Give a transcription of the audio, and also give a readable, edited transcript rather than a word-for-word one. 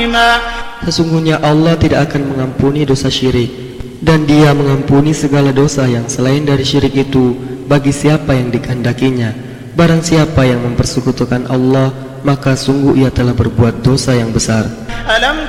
عظيما. Sesungguhnya Allah tidak akan mengampuni dosa syirik, dan Dia mengampuni segala dosa yang selain dari syirik itu bagi siapa yang dikehendakinya. Barang siapa yang mempersekutukan Allah, maka sungguh ia telah berbuat dosa yang besar. ألم